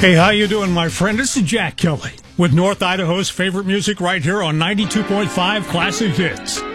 Hey, how you doing, my friend? This is Jack Kelly with North Idaho's favorite music right here on 92.5 Classic Hits.